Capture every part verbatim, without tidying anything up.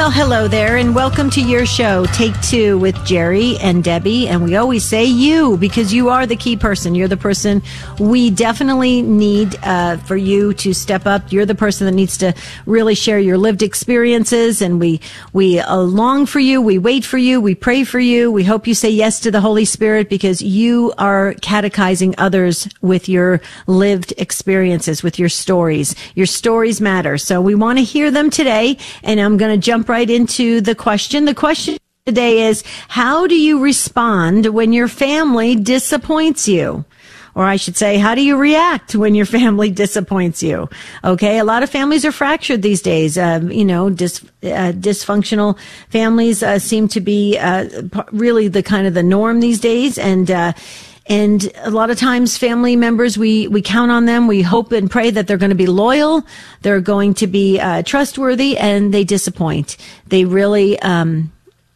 Well, hello there, and welcome to your show, Take Two with Jerry and Debbie. And we always say you, because you are the key person. You're the person we definitely need uh, for you to step up. You're the person that needs to really share your lived experiences. And we we uh, long for you. We wait for you. We pray for you. We hope you say yes to the Holy Spirit, because you are catechizing others with your lived experiences, with your stories. Your stories matter. So we want to hear them today. And I'm going to jump right into the question. The question today is, how do you respond when your family disappoints you? Or I should say, how do you react when your family disappoints you? Okay, a lot of families are fractured these days. Uh, you know, dis, uh, dysfunctional families uh, seem to be uh, really the kind of the norm these days. And uh And a lot of times family members, we, we count on them. We hope and pray that they're going to be loyal. They're going to be uh, trustworthy, and they disappoint. They really, um,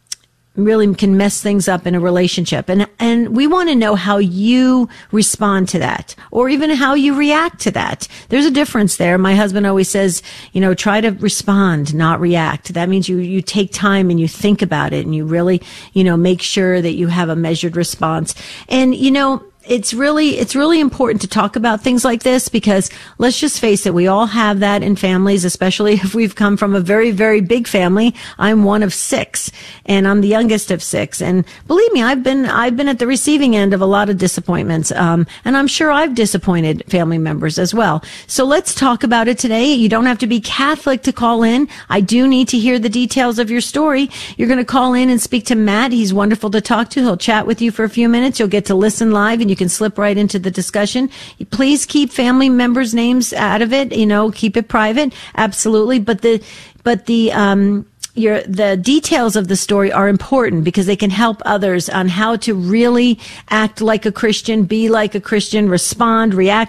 really can mess things up in a relationship. And, and we want to know how you respond to that, or even how you react to that. There's a difference there. My husband always says, you know, try to respond, not react. That means you, you take time and you think about it, and you really, you know, make sure that you have a measured response. And, you know, It's really, it's really important to talk about things like this, because let's just face it, we all have that in families, especially if we've come from a very, very big family. I'm one of six, and I'm the youngest of six. And believe me, I've been, I've been at the receiving end of a lot of disappointments. Um, and I'm sure I've disappointed family members as well. So let's talk about it today. You don't have to be Catholic to call in. I do need to hear the details of your story. You're going to call in and speak to Matt. He's wonderful to talk to. He'll chat with you for a few minutes. You'll get to listen live, and you can slip right into the discussion. Please keep family members' names out of it. You know, keep it private. Absolutely. But the, but the, um, your, the details of the story are important, because they can help others on how to really act like a Christian, be like a Christian, respond, react